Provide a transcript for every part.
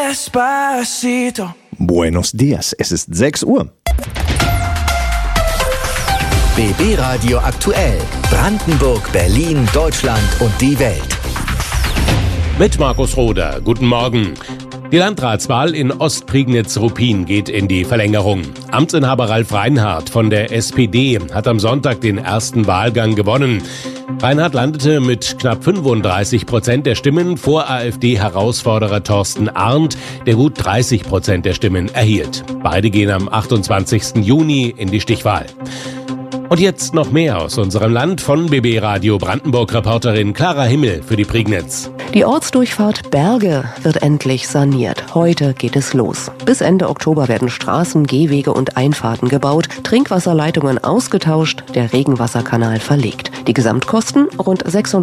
Despacito. Buenos dias, es ist 6 Uhr. BB Radio aktuell. Brandenburg, Berlin, Deutschland und die Welt. Mit Markus Roder. Guten Morgen. Die Landratswahl in Ostprignitz-Ruppin geht in die Verlängerung. Amtsinhaber Ralf Reinhardt von der SPD hat am Sonntag den ersten Wahlgang gewonnen. Reinhardt landete mit knapp 35% der Stimmen vor AfD-Herausforderer Thorsten Arndt, der gut 30% der Stimmen erhielt. Beide gehen am 28. Juni in die Stichwahl. Und jetzt noch mehr aus unserem Land von BB Radio Brandenburg-Reporterin Clara Himmel für die Prignitz. Die Ortsdurchfahrt Berge wird endlich saniert. Heute geht es los. Bis Ende Oktober werden Straßen, Gehwege und Einfahrten gebaut, Trinkwasserleitungen ausgetauscht, der Regenwasserkanal verlegt. Die Gesamtkosten rund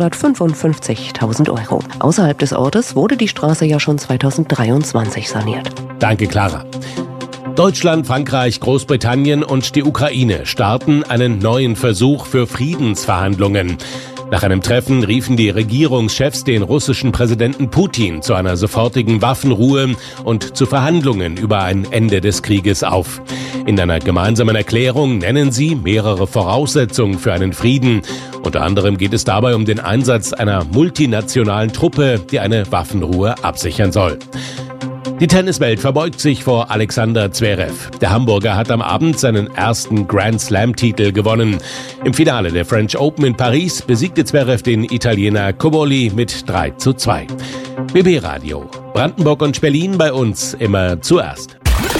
655.000 Euro. Außerhalb des Ortes wurde die Straße ja schon 2023 saniert. Danke, Clara. Deutschland, Frankreich, Großbritannien und die Ukraine starten einen neuen Versuch für Friedensverhandlungen. Nach einem Treffen riefen die Regierungschefs den russischen Präsidenten Putin zu einer sofortigen Waffenruhe und zu Verhandlungen über ein Ende des Krieges auf. In einer gemeinsamen Erklärung nennen sie mehrere Voraussetzungen für einen Frieden. Unter anderem geht es dabei um den Einsatz einer multinationalen Truppe, die eine Waffenruhe absichern soll. Die Tenniswelt verbeugt sich vor Alexander Zverev. Der Hamburger hat am Abend seinen ersten Grand-Slam-Titel gewonnen. Im Finale der French Open in Paris besiegte Zverev den Italiener Cobolli mit 3:2. BB Radio. Brandenburg und Berlin bei uns immer zuerst.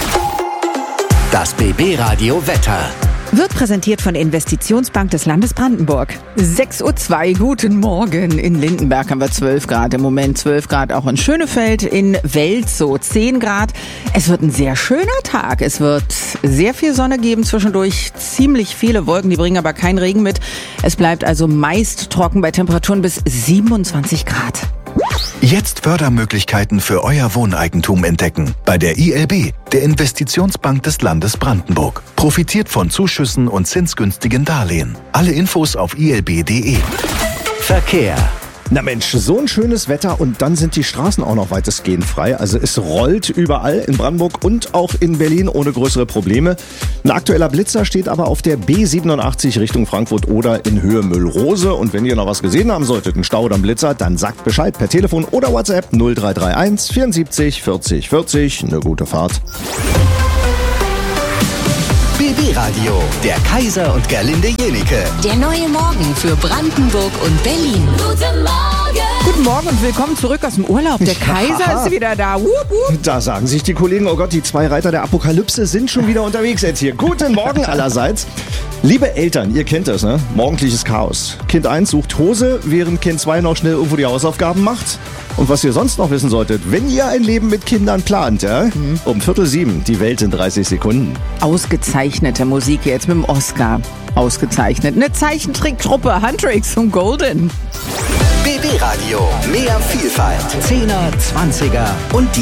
Das BB Radio Wetter. Wird präsentiert von der Investitionsbank des Landes Brandenburg. 6:02 Uhr, guten Morgen. In Lindenberg haben wir 12 Grad im Moment, 12 Grad auch in Schönefeld, in Welzow 10 Grad. Es wird ein sehr schöner Tag. Es wird sehr viel Sonne geben zwischendurch, ziemlich viele Wolken, die bringen aber keinen Regen mit. Es bleibt also meist trocken bei Temperaturen bis 27 Grad. Jetzt Fördermöglichkeiten für euer Wohneigentum entdecken. Bei der ILB, der Investitionsbank des Landes Brandenburg. Profitiert von Zuschüssen und zinsgünstigen Darlehen. Alle Infos auf ilb.de. Verkehr. Na Mensch, so ein schönes Wetter und dann sind die Straßen auch noch weitestgehend frei. Also es rollt überall in Brandenburg und auch in Berlin ohne größere Probleme. Ein aktueller Blitzer steht aber auf der B87 Richtung Frankfurt oder in Höhe Müllrose. Und wenn ihr noch was gesehen haben solltet, einen Stau oder einen Blitzer, dann sagt Bescheid per Telefon oder WhatsApp 0331 74 40 40. Eine gute Fahrt. BB Radio, der Kaiser und Gerlinde Jenike. Der neue Morgen für Brandenburg und Berlin. Guten Morgen! Guten Morgen und willkommen zurück aus dem Urlaub. Der Kaiser ist wieder da. Wupp, wupp. Da sagen sich die Kollegen, oh Gott, die 2 Reiter der Apokalypse sind schon wieder unterwegs jetzt hier. Guten Morgen allerseits. Liebe Eltern, ihr kennt das, ne? Morgendliches Chaos. Kind 1 sucht Hose, während Kind 2 noch schnell irgendwo die Hausaufgaben macht. Und was ihr sonst noch wissen solltet, wenn ihr ein Leben mit Kindern plant, ja? Um 6:45, die Welt in 30 Sekunden. Ausgezeichnete Musik jetzt mit dem Oscar. Ausgezeichnet. Eine Zeichentricktruppe, Huntrix und Golden. BB Radio, mehr Vielfalt. 10er, 20er und die